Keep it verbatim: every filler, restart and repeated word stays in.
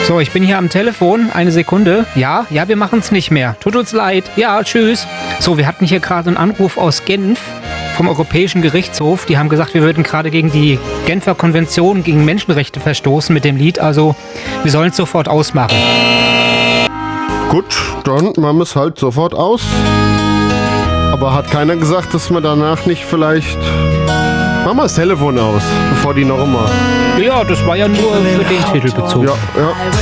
So, ich bin hier am Telefon. Eine Sekunde. Ja, ja, wir machen es nicht mehr. Tut uns leid. Ja, tschüss. So, wir hatten hier gerade einen Anruf aus Genf vom Europäischen Gerichtshof. Die haben gesagt, wir würden gerade gegen die Genfer Konvention gegen Menschenrechte verstoßen mit dem Lied. Also, wir sollen es sofort ausmachen. Gut, dann machen wir es halt sofort aus. Aber hat keiner gesagt, dass wir danach nicht vielleicht... Machen wir das Telefon aus, bevor die noch immer... Ja, das war ja nur für den Titel bezogen. Ja, ja.